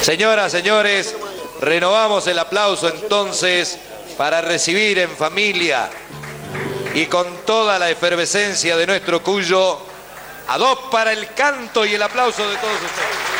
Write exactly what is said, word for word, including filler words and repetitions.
Señoras, señores, renovamos el aplauso entonces para recibir en familia y con toda la efervescencia de nuestro Cuyo a dos para el canto y el aplauso de todos ustedes.